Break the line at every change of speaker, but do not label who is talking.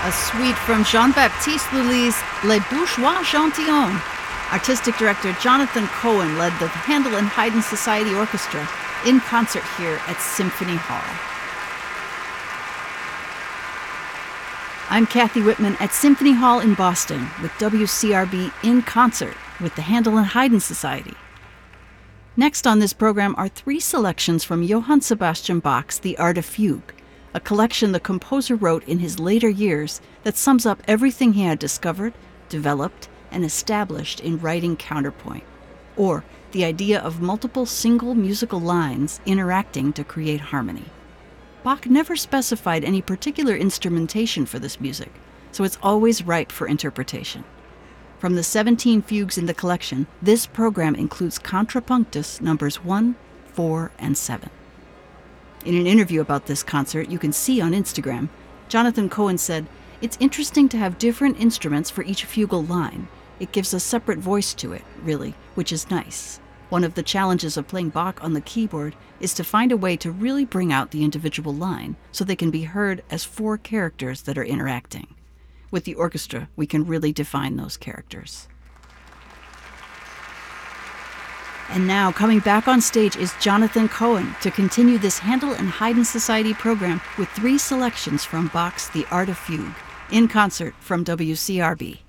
A suite from Jean-Baptiste Lully's Les Bourgeois Gentilhommes. Artistic director Jonathan Cohen led the Handel and Haydn Society Orchestra in concert here at Symphony Hall. I'm Kathy Whitman at Symphony Hall in Boston with WCRB in concert with the Handel and Haydn Society. Next on this program are 3 selections from Johann Sebastian Bach's The Art of Fugue, a collection the composer wrote in his later years that sums up everything he had discovered, developed, and established in writing counterpoint, or the idea of multiple single musical lines interacting to create harmony. Bach never specified any particular instrumentation for this music, so it's always ripe for interpretation. From the 17 fugues in the collection, this program includes contrapunctus numbers 1, 4, and 7. In an interview about this concert you can see on Instagram, Jonathan Cohen said, "It's interesting to have different instruments for each fugal line. It gives a separate voice to it, really, which is nice. One of the challenges of playing Bach on the keyboard is to find a way to really bring out the individual line so they can be heard as 4 characters that are interacting. With the orchestra, we can really define those characters." And now, coming back on stage is Jonathan Cohen to continue this Handel and Haydn Society program with 3 selections from Bach's The Art of Fugue, in concert from WCRB.